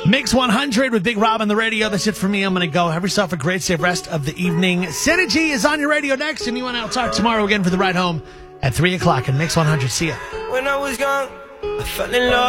Mix 100 with Big Rob on the radio. That's it for me. I'm going to go. Have yourself a great, safe rest of the evening. Synergy is on your radio next, and you and I will talk tomorrow again for the ride home at 3 o'clock in Mix 100. See ya. When I was young, I fell in love.